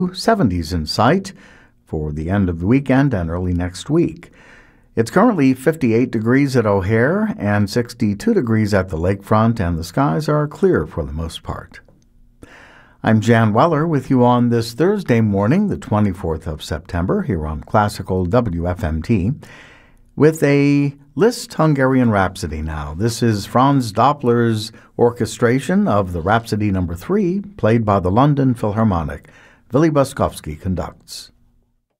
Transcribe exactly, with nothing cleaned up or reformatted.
seventies in sight for the end of the weekend and early next week. It's currently fifty-eight degrees at O'Hare and sixty-two degrees at the lakefront, and the skies are clear for the most part. I'm Jan Weller with you on this Thursday morning, the twenty-fourth of September, here on Classical W F M T, with a Liszt Hungarian Rhapsody now. This is Franz Doppler's orchestration of the Rhapsody number three, played by the London Philharmonic. Willy Boskovsky conducts.